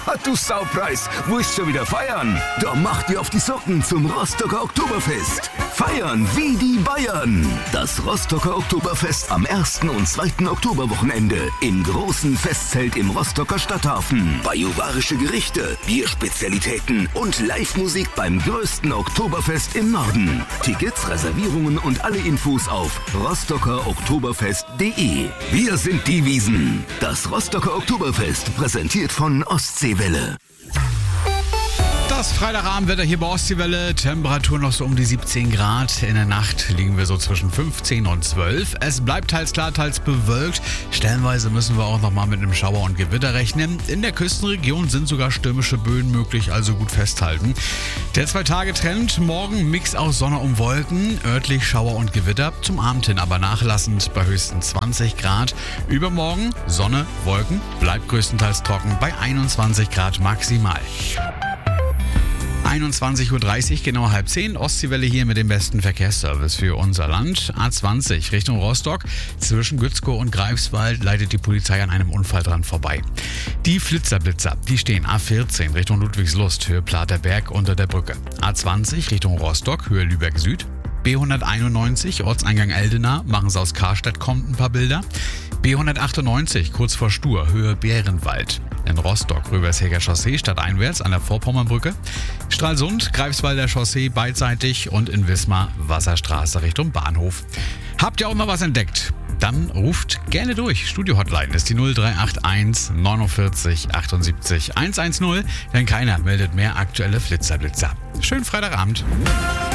Du Saupreis, willst schon wieder feiern? Da mach dir auf die Socken zum Rostocker Oktoberfest. Feiern wie die Bayern. Das Rostocker Oktoberfest am 1. und 2. Oktoberwochenende im großen Festzelt im Rostocker Stadthafen. Bajuwarische Gerichte, Bierspezialitäten und Live-Musik beim größten Oktoberfest im Norden. Tickets, Reservierungen und alle Infos auf rostockeroktoberfest.de. Wir sind die Wiesn. Das Rostocker Oktoberfest, präsentiert von Ostseewelle. Das Freitagabendwetter hier bei Ostseewelle. Temperatur noch so um die 17 Grad. In der Nacht liegen wir so zwischen 15 und 12. Es bleibt teils klar, teils bewölkt. Stellenweise müssen wir auch nochmal mit einem Schauer und Gewitter rechnen. In der Küstenregion sind sogar stürmische Böen möglich, also gut festhalten. Der 2-Tage-Trend, morgen Mix aus Sonne und Wolken. Örtlich Schauer und Gewitter, zum Abend hin aber nachlassend bei höchstens 20 Grad. Übermorgen Sonne, Wolken, bleibt größtenteils trocken bei 21 Grad maximal. 21.30 Uhr, genau 9:30, Ostseewelle hier mit dem besten Verkehrsservice für unser Land. A20 Richtung Rostock. Zwischen Gützkow und Greifswald leitet die Polizei an einem Unfall dran vorbei. Die Flitzer, die stehen A14 Richtung Ludwigslust, Höhe Platerberg unter der Brücke. A20 Richtung Rostock, Höhe Lübeck Süd. B191 Ortseingang Eldena, machen Sie aus Karstadt kommt ein paar Bilder. B198 kurz vor Stur, Höhe Bärenwald. In Rostock Röbersheger Chaussee stadteinwärts an der Vorpommernbrücke. Stralsund, Greifswalder Chaussee beidseitig und in Wismar Wasserstraße Richtung Bahnhof. Habt ihr auch mal was entdeckt? Dann ruft gerne durch. Studio-Hotline ist die 0381 49 78 110, denn keiner meldet mehr aktuelle Flitzer. Schönen Freitagabend.